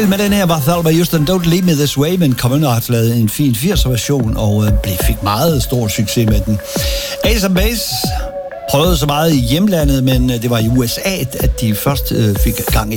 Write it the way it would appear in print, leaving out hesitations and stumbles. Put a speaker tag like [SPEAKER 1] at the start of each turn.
[SPEAKER 1] Aktuelt med den her var Thelma Houston, Don't Leave Me This Way, men Common har lavet en fin 80'er version og fik meget stor succes med den. Ace of Base prøvede så meget i hjemlandet, men det var i USA, at de først fik gang